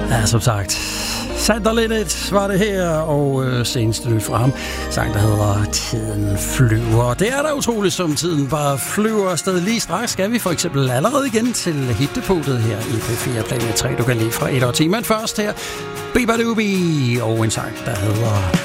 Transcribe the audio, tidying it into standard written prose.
Ja, som sagt. Sander Linnet var det her, og seneste nyt fra ham. Sang, der hedder Tiden flyver. Det er da utroligt, som tiden bare flyver afsted. Lige straks skal vi for eksempel allerede igen til hitdepotet her i P4 Planet 3. Du kan lige fra 1 år 10. Men først her, Biba Dubi og en sang, der hedder